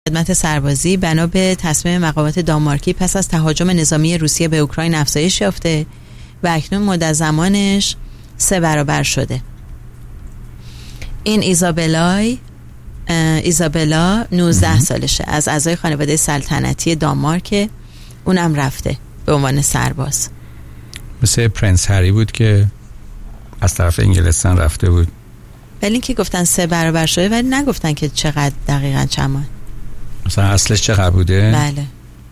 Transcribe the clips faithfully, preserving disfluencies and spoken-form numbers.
خدمت سربازی بنا به تصمیم مقامات دانمارکی پس از تهاجم نظامی روسیه به اوکراین افزایش یافته و اکنون مدت زمانش سه برابر شده. این ایزابلای ایزابلا نوزده سالشه، از اعضای خانواده سلطنتی دانمارک، اونم رفته به عنوان سرباز. مثل پرنس هری بود که از طرف انگلستان رفته بود. ولی این که گفتن سه برابر شده ولی نگفتن که چقدر دقیقاً چند. مثلا اصلش چقدر بوده؟ بله.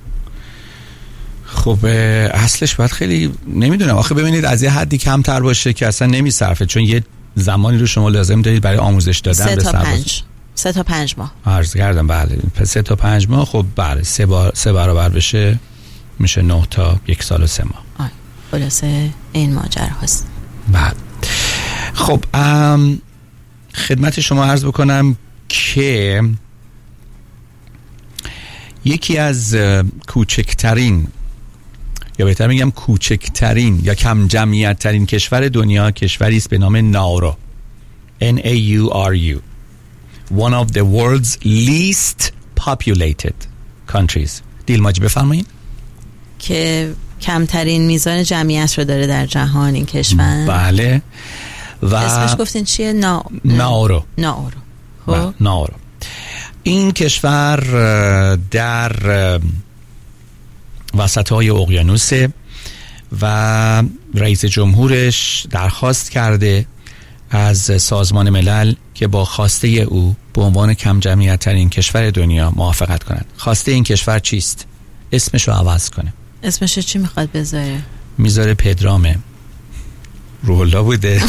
خب اصلش باید خیلی نمیدونم آخه ببینید از یه حدی کمتر باشه که اصلا نمیصرفه، چون یه زمانی رو شما لازم دارید برای آموزش دادن سه به تا سرباز. پنج سه تا پنج ماه عرض کردم. بله پس سه تا پنج ماه. خب بله سه, بار... سه برابر بشه میشه نه تا یک سال و سه ماه. آه. خلاصه این ماجرا هست. بله. خب ام... خدمت شما عرض بکنم که یکی از کوچکترین یا بهتر میگم کوچکترین یا کم جمعیت ترین کشور دنیا کشوری است به نام ناورو. N A U R U. One of the world's least populated countries. دیلماجی بفرمایید. که کمترین میزان جمعیت رو داره در جهان این کشور. بله. و اسمش گفتین چیه؟ نا... ناورو. ناورو. خب ناورو. این کشور در وسطای اقیانوسه و رئیس جمهورش درخواست کرده از سازمان ملل که با خواسته او به عنوان کم جمعیت ترین کشور دنیا موافقت کنند. خواسته این کشور چیست؟ اسمش رو عوض کنه. اسمش چی میخواد بذاره؟ میذاره پدرامه. روح الله بوده؟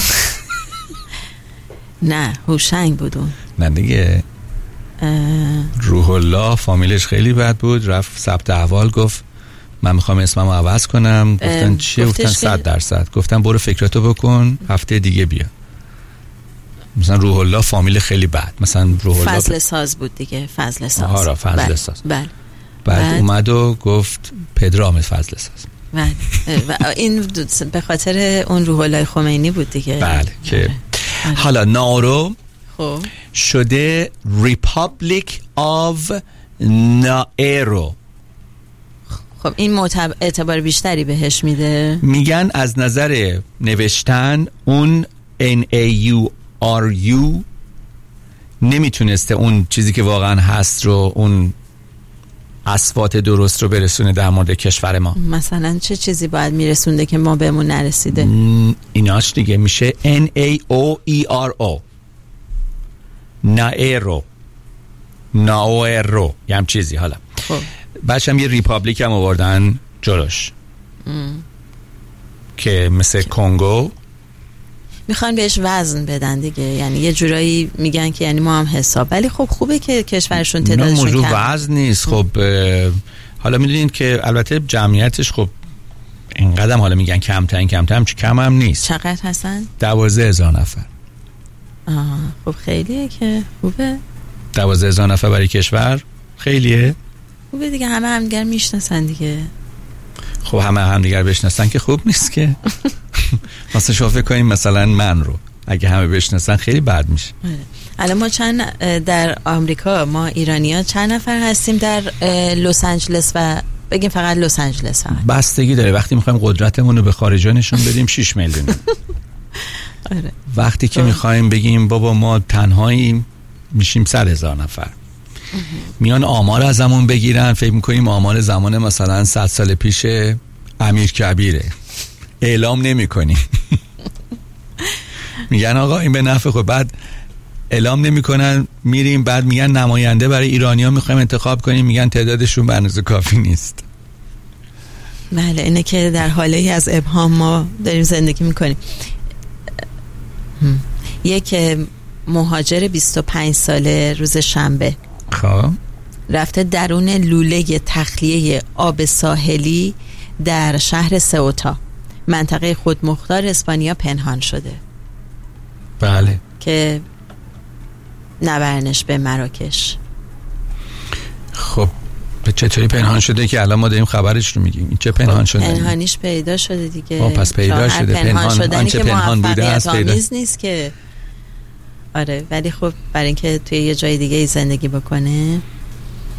نه هوشنگ بودون. نه دیگه روح الله فامیلش خیلی بد بود، رفت ثبت احوال گفت من میخوام اسممو عوض کنم. گفتن چیه؟ گفتن صد درصد. گفتن برو فکراتو بکن هفته دیگه بیا. مثلا روح الله فامیل خیلی بد، مثلا روح الله فضل ساز بود دیگه. فضل ساز. آره فضل بل. ساز. بله. بعد بل. اومد و گفت پدرام فضل ساز. بله. و این به خاطر اون روح الله خمینی بود دیگه. بله که حالا ناورو خب شده ریپابلیک آف نائرو. خب این معتبر اعتبار بیشتری بهش میده. میگن از نظر نوشتن اون N A U R U نمیتونسته اون چیزی که واقعا هست رو، اون اصوات درست رو برسونه در مورد کشور ما. مثلا چه چیزی باید میرسونده که ما بهمون نرسیده؟ ایناش دیگه میشه N A O E R O نائرو ناورو یه هم چیزی. حالا خب بعدش هم یه ریپابلیک هم آوردن جلوش ام. که مثل کنگو میخوان بهش وزن بدن دیگه، یعنی یه جورایی میگن که یعنی ما هم حساب، ولی خب خوبه که کشورشون تعدادشون کم. موضوع وزن نیست. خب حالا میدونین که البته جمعیتش خب اینقدر حالا میگن کمترین کمترین چه کم هم نیست. چقدر هستن؟ دوازده هزار نفر. آه خب خیلیه که خوبه. دوازده هزار نفر برای کشور خیلیه. خوبه دیگه، همه همدیگر میشناسن دیگه. خب همه همدیگر بشناسن که خوب نیست که. مثلا شما فکر کنیم مثلا من رو اگه همه بشناسن خیلی بد میشه. الان ما چند در آمریکا، ما ایرانی‌ها چند نفر هستیم در لس آنجلس و بگیم فقط لس آنجلس فقط؟ بستگی داره. وقتی میخوایم قدرتمون رو به خارجا نشون بدیم شش میلیون. آره. وقتی که میخوایم بگیم بابا ما تنهاییم میشیم صد هزار نفر. میان آمار ازمون بگیرن، فکر میکنیم آمار زمان مثلا صد سال پیش امیر کبیره، اعلام نمی کنیم. میگن آقا این به نفع خود، بعد اعلام نمی کنن، میریم بعد میگن نماینده برای ایرانی‌ها میخوایم انتخاب کنیم، میگن تعدادشون به اندازه کافی نیست. بله اینه که در حاله از ابهام ما داریم زندگی میکنیم. یک مهاجر بیست و پنج ساله روز شنبه خب رفته درون لوله تخلیه آب ساحلی در شهر سئوتا، منطقه خودمختار اسپانیا پنهان شده. بله که نبرنش به مراکش. خب به چطوری پنهان شده که الان ما داریم خبرش رو میگیم؟ این چه پنهان شده؟ پنهانیش پیدا شده دیگه. آه پس پیدا شده. پنهان آنچه پنهان بوده است پیدا نیست که. آره ولی خب برای اینکه توی یه جای دیگه زندگی بکنه